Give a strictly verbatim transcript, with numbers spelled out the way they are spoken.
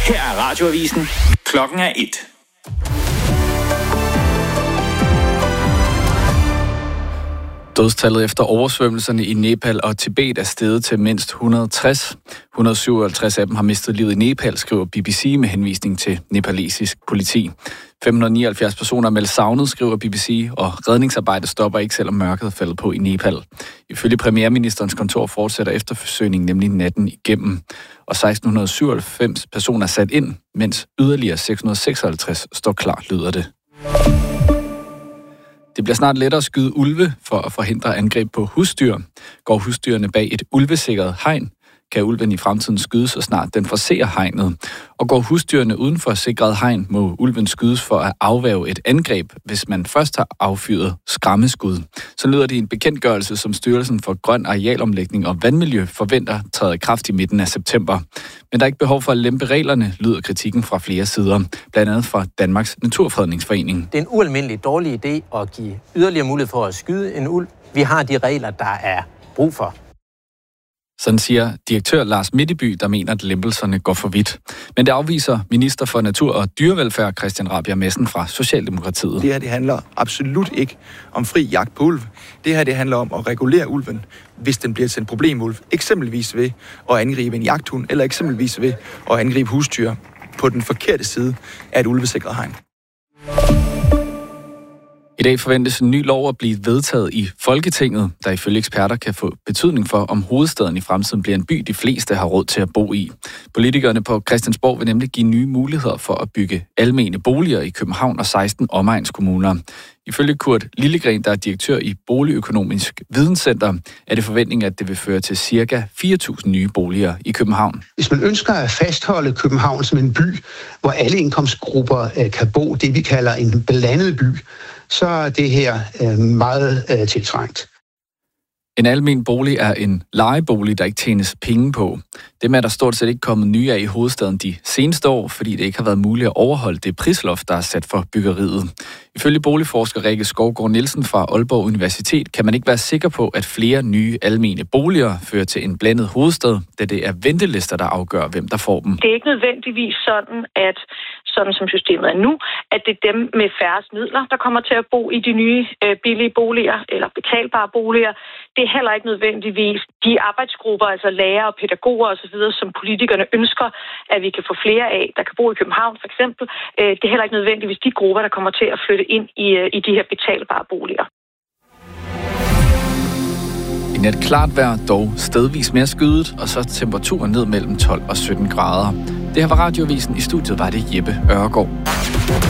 Her er Radioavisen. Klokken er et. Dødstallet efter oversvømmelserne i Nepal og Tibet er steget til mindst et hundrede og tres. et hundrede og syvoghalvtreds af dem har mistet livet i Nepal, skriver B B C med henvisning til nepalesisk politi. fem hundrede og nioghalvfjerds personer er meldt savnet, skriver B B C, og redningsarbejdet stopper ikke, selvom mørket er faldet på i Nepal. Ifølge premierministerens kontor fortsætter eftersøgningen nemlig natten igennem, og seksten syvoghalvfems personer er sat ind, mens yderligere seks hundrede og seksoghalvtreds står klar, lyder det. Det bliver snart lettere at skyde ulve for at forhindre angreb på husdyr. Går husdyrene bag et ulvesikret hegn, kan ulven i fremtiden skydes, så snart den forserer hegnet. Og går husdyrene uden for sikret hegn, må ulven skydes for at afværge et angreb, hvis man først har affyret skræmmeskud. Så lyder det i en bekendtgørelse, som Styrelsen for Grøn Arealomlægning og Vandmiljø forventer træder i kraft i midten af september. Men der er ikke behov for at lempe reglerne, lyder kritikken fra flere sider, blandt andet fra Danmarks Naturfredningsforening. Det er en ualmindelig dårlig idé at give yderligere mulighed for at skyde en ulv. Vi har de regler, der er brug for. Sådan siger direktør Lars Mitteby, der mener, at lempelserne går for vidt. Men det afviser minister for Natur og Dyrevelfærd Christian Rabjerg Madsen fra Socialdemokratiet. Det her det handler absolut ikke om fri jagt på ulv. Det her det handler om at regulere ulven, hvis den bliver til en problemulv. Eksempelvis ved at angribe en jagthund, eller eksempelvis ved at angribe husdyr på den forkerte side af et ulvesikret hegn. I dag forventes en ny lov at blive vedtaget i Folketinget, der ifølge eksperter kan få betydning for, om hovedstaden i fremtiden bliver en by, de fleste har råd til at bo i. Politikerne på Christiansborg vil nemlig give nye muligheder for at bygge almene boliger i København og seksten omegnskommuner. Ifølge Kurt Lillegren, der er direktør i Boligøkonomisk Videnscenter, er det forventningen, at det vil føre til ca. fire tusind nye boliger i København. Hvis man ønsker at fastholde København som en by, hvor alle indkomstgrupper kan bo, det vi kalder en blandet by, så er det her meget tiltrængt. En almen bolig er en lejebolig, der ikke tjenes penge på. Dem er der stort set ikke kommet nye af i hovedstaden de seneste år, fordi det ikke har været muligt at overholde det prisloft, der er sat for byggeriet. Ifølge boligforsker Rikke Skovgaard Nielsen fra Aalborg Universitet kan man ikke være sikker på, at flere nye almene boliger fører til en blandet hovedstad, da det er ventelister, der afgør, hvem der får dem. Det er ikke nødvendigvis sådan, at sådan som systemet er nu, at det er dem med færrest midler, der kommer til at bo i de nye øh, billige boliger eller betalbare boliger. Det er heller ikke nødvendigvis de arbejdsgrupper, altså lærere og pædagoger osv., som politikerne ønsker, at vi kan få flere af, der kan bo i København for eksempel. Øh, det er heller ikke nødvendigvis de grupper, der kommer til at flytte ind i, øh, i de her betalbare boliger. I nat klart vejr, dog stedvis mere skydet, og så temperaturen ned mellem tolv og sytten grader. Det her var Radioavisen. I studiet var det Jeppe Ørgaard.